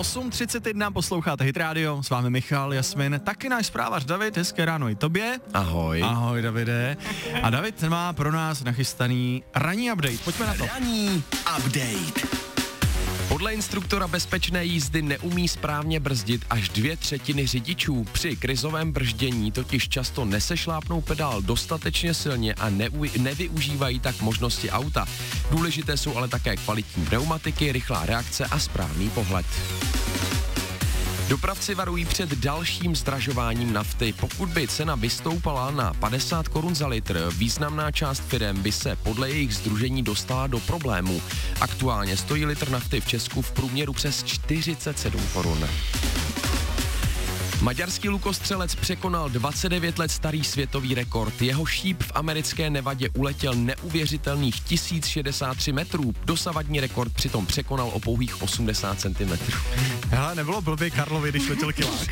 8:31 posloucháte Hit Radio, s vámi Michal, Jasmin, taky náš zprávař David, hezké ráno i tobě. Ahoj. Ahoj Davide. A David má pro nás nachystaný ranní update, pojďme na to. Ranní update. Podle instruktora bezpečné jízdy neumí správně brzdit až 2/3 řidičů. Při krizovém brždění totiž často nesešlápnou pedál dostatečně silně a nevyužívají tak možnosti auta. Důležité jsou ale také kvalitní pneumatiky, rychlá reakce a správný pohled. Dopravci varují před dalším zdražováním nafty. Pokud by cena vystoupala na 50 korun za litr, významná část firem by se podle jejich sdružení dostala do problémů. Aktuálně stojí litr nafty v Česku v průměru přes 47 korun. Maďarský lukostřelec překonal 29 let starý světový rekord. Jeho šíp v americké Nevadě uletěl neuvěřitelných 1063 metrů. Dosavadní rekord přitom překonal o pouhých 80 cm. Hele, nebylo blbě Karlovi, když letěl kilák.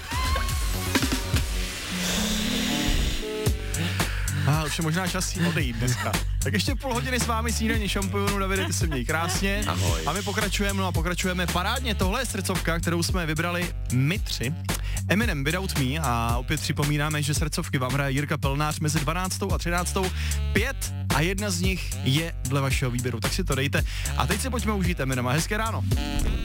Už je možná čas si odejít dneska. Tak ještě půl hodiny s vámi snídaní šampionu, Davide, ty se měj krásně. Ahoj. A my pokračujeme parádně. Tohle je srdcovka, kterou jsme vybrali my tři. Eminem Without Me a opět připomínáme, že srdcovky vám hraje Jirka Pelnář mezi 12. a 13. 5 a jedna z nich je dle vašeho výběru, tak si to dejte. A teď se pojďme užít Eminema. Hezké ráno.